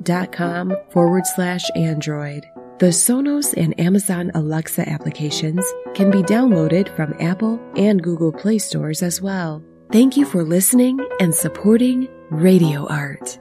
amazon.com/Android. The Sonos and Amazon Alexa applications can be downloaded from Apple and Google Play stores as well. Thank you for listening and supporting Radio Art.